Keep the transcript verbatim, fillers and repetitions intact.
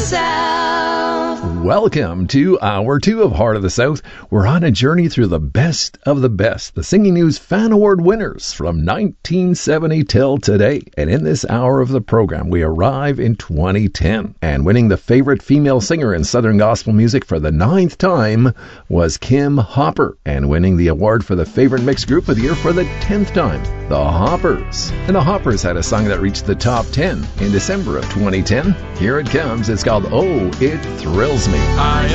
South. Welcome to Hour two of Heart of the South. We're on a journey through the best of the best, the Singing News Fan Award winners from nineteen seventy till today. And in this hour of the program, we arrive in twenty ten. And winning the favorite female singer in Southern Gospel music for the ninth time was Kim Hopper. And winning the award for the favorite mixed group of the year for the tenth time, the Hoppers. And the Hoppers had a song that reached the top ten in December of twenty ten. Here it comes. It's called Oh, It Thrills Me. I